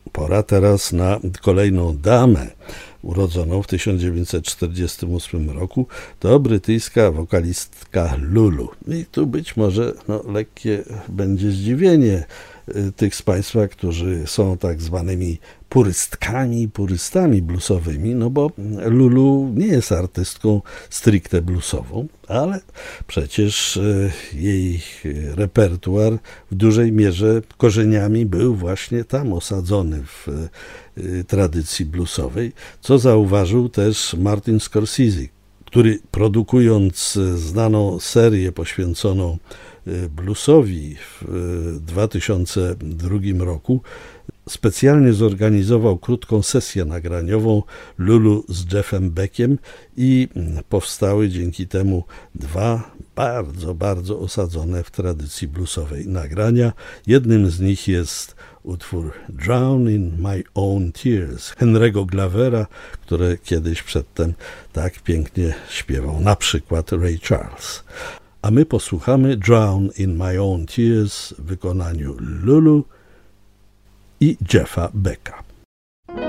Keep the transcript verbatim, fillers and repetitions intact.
Pora teraz na kolejną damę urodzoną w tysiąc dziewięćset czterdziestym ósmym roku. To brytyjska wokalistka Lulu. I tu być może no, lekkie będzie zdziwienie tych z Państwa, którzy są tak zwanymi purystkami, purystami bluesowymi, no bo Lulu nie jest artystką stricte bluesową, ale przecież jej repertuar w dużej mierze korzeniami był właśnie tam osadzony w tradycji bluesowej, co zauważył też Martin Scorsese, który produkując znaną serię poświęconą bluesowi w dwa tysiące drugim roku specjalnie zorganizował krótką sesję nagraniową Lulu z Jeffem Beckiem i powstały dzięki temu dwa bardzo, bardzo osadzone w tradycji bluesowej nagrania. Jednym z nich jest utwór Drown in My Own Tears Henry'ego Glavera, który kiedyś przedtem tak pięknie śpiewał, na przykład Ray Charles. A my posłuchamy Drown in My Own Tears w wykonaniu Lulu i Jeffa Becka.